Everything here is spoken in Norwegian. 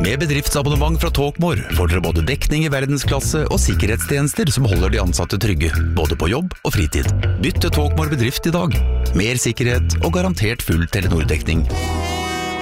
Med bedriftsabonnement fra Talkmore får dere både dekning i verdensklasse og sikkerhetstjenester som holder de ansatte trygge, både på jobb og fritid. Bytt til Talkmore bedrift i dag. Mer sikkerhet og garantert full Telenor-dekning.